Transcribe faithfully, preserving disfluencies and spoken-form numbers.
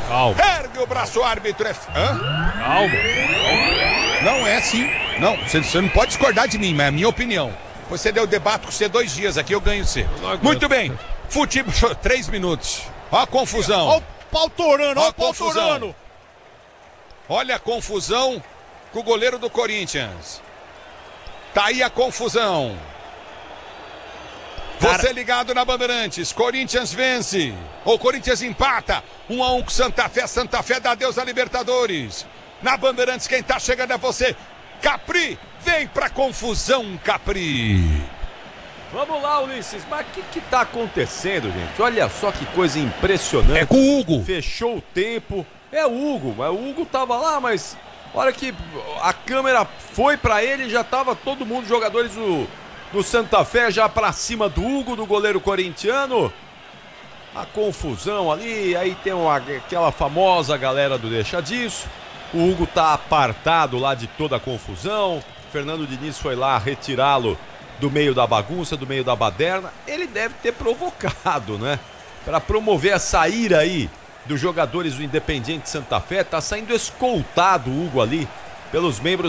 Calma. Ergue o braço, árbitro. É... Hã? Calma. Não é assim. Não, você, você não pode discordar de mim, mas é a minha opinião. Você deu debate com você dois dias aqui, eu ganho você. Muito bem. Futebol, três minutos. Ó a confusão. Ó o pau torando, ó, Ó o pau torando. Olha a confusão com o goleiro do Corinthians. Tá aí a confusão. Você ligado na Bandeirantes. Corinthians vence. Ou Corinthians empata. Um a um com Santa Fé. Santa Fé dá adeus à Libertadores. Na Bandeirantes quem tá chegando é você. Capri. Vem pra confusão, Capri. Vamos lá, Ulisses. Mas o que que tá acontecendo, gente? Olha só que coisa impressionante. É com o Hugo. Fechou o tempo. É o Hugo. Mas o Hugo tava lá, mas... Olha que a câmera foi pra ele, já tava todo mundo, jogadores do, do Santa Fé já pra cima do Hugo, do goleiro corintiano. A confusão ali, aí tem uma, aquela famosa galera do deixa disso. O Hugo tá apartado lá de toda a confusão. Fernando Diniz foi lá retirá-lo do meio da bagunça, do meio da baderna. Ele deve ter provocado, né? Pra promover essa ira aí dos jogadores do Independiente Santa Fé, tá saindo escoltado o Hugo ali pelos membros